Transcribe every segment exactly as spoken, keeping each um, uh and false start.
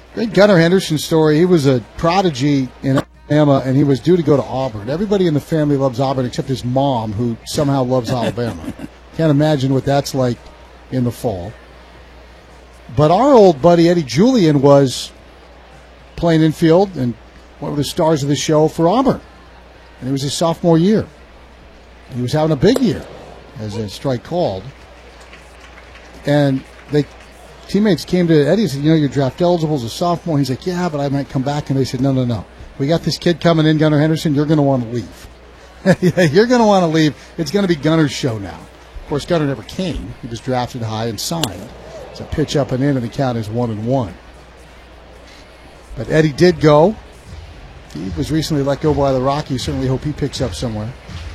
Great Gunnar Henderson story. He was a prodigy in Alabama, and he was due to go to Auburn. Everybody in the family loves Auburn except his mom, who somehow loves Alabama. Can't imagine what that's like in the fall. But our old buddy Eddie Julian was playing infield and one of the stars of the show for Auburn. And it was his sophomore year. He was having a big year, as a strike called. And they teammates came to Eddie and said, you know, you're draft eligible as a sophomore. He's like, yeah, but I might come back. And they said, no, no, no. We got this kid coming in, Gunnar Henderson. You're going to want to leave. You're going to want to leave. It's going to be Gunnar's show now. Of course, Gunnar never came. He was drafted high and signed. It's a pitch up and in, and the count is one and one. But Eddie did go. He was recently let go by the Rockies. Certainly hope he picks up somewhere.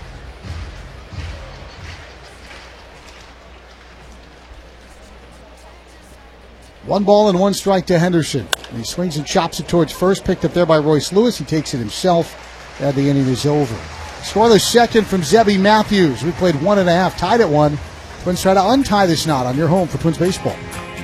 One ball and one strike to Henderson. And he swings and chops it towards first. Picked up there by Royce Lewis. He takes it himself. And the inning is over. Scoreless second from Zebby Matthews. We played one and a half, tied at one. Twins try to untie this knot on your home for Twins baseball.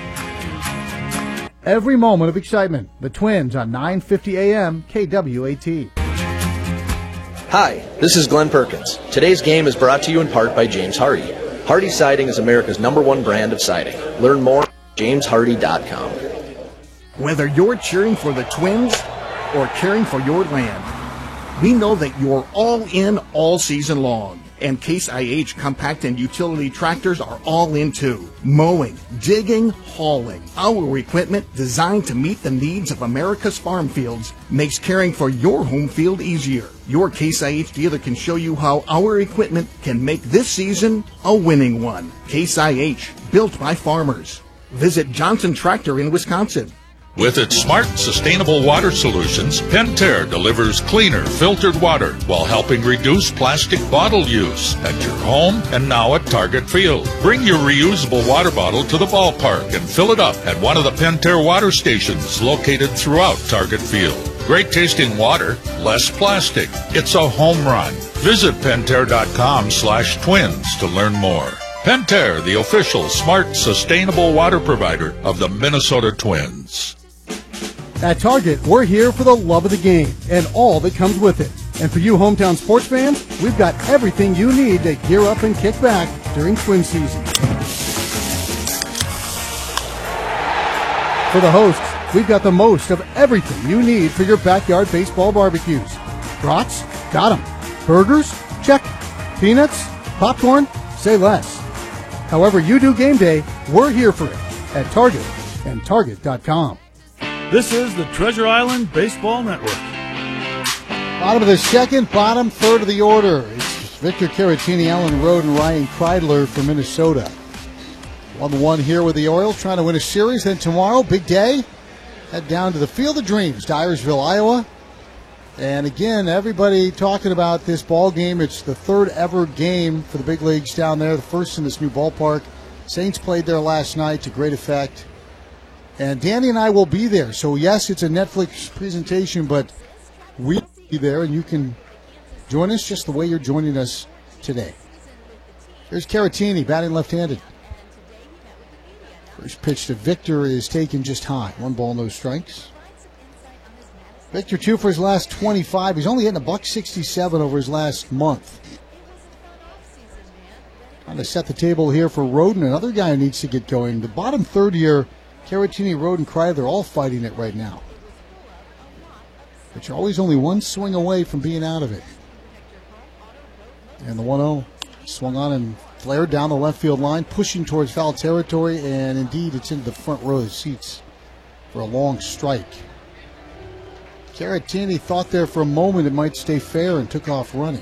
Every moment of excitement. The Twins on nine fifty A M K W A T. Hi, this is Glenn Perkins. Today's game is brought to you in part by James Hardy. Hardy Siding is America's number one brand of siding. Learn more at james hardy dot com. Whether you're cheering for the Twins or caring for your land, we know that you're all in all season long. And Case I H compact and utility tractors are all in too. Mowing, digging, hauling. Our equipment, designed to meet the needs of America's farm fields, makes caring for your home field easier. Your Case I H dealer can show you how our equipment can make this season a winning one. Case I H, built by farmers. Visit Johnson Tractor in Wisconsin. With its smart, sustainable water solutions, Pentair delivers cleaner, filtered water while helping reduce plastic bottle use at your home and now at Target Field. Bring your reusable water bottle to the ballpark and fill it up at one of the Pentair water stations located throughout Target Field. Great tasting water, less plastic. It's a home run. Visit Pentair.com slash twins to learn more. Pentair, the official smart, sustainable water provider of the Minnesota Twins. At Target, we're here for the love of the game and all that comes with it. And for you hometown sports fans, we've got everything you need to gear up and kick back during Twin season. For the hosts, we've got the most of everything you need for your backyard baseball barbecues. Brats? Got 'em. Burgers? Check. Peanuts? Popcorn? Say less. However you do game day, we're here for it at Target and Target dot com. This is the Treasure Island Baseball Network. Bottom of the second, bottom third of the order. It's Victor Caratini, Alan Rode, and Ryan Kreidler from Minnesota. one one here with the Orioles, trying to win a series. Then tomorrow, big day. Head down to the Field of Dreams, Dyersville, Iowa. And again, everybody talking about this ball game. It's the third ever game for the big leagues down there, the first in this new ballpark. Saints played there last night to great effect. And Danny and I will be there. So, yes, it's a Netflix presentation, but we'll be there, and you can join us just the way you're joining us today. Here's Caratini, batting left-handed. First pitch to Victor is taken just high. One ball, no strikes. Victor, two for his last twenty-five. He's only hitting a buck sixty-seven over his last month. Trying to set the table here for Roden, another guy who needs to get going. The bottom third here, Caratini, Roden, Kreidler, they're all fighting it right now. But you're always only one swing away from being out of it. And the one oh swung on and flared down the left field line, pushing towards foul territory, and indeed it's into the front row of the seats for a long strike. Caratini thought there for a moment it might stay fair and took off running.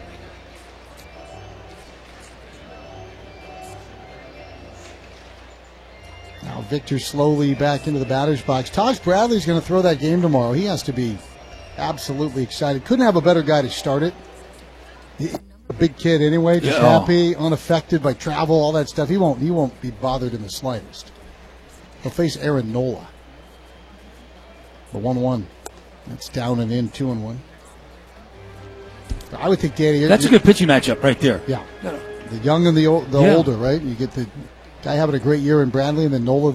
Now Victor slowly back into the batter's box. Taj Bradley's going to throw that game tomorrow. He has to be absolutely excited. Couldn't have a better guy to start it. He's a big kid anyway, just yeah. happy, unaffected by travel, all that stuff. He won't. He won't be bothered in the slightest. He'll face Aaron Nola. The one one. That's down and in, two and one. I would think, Danny, that's a good pitching matchup right there. Yeah, the young and the old, the yeah. older, right? You get the guy having a great year in Bradley, and then Nola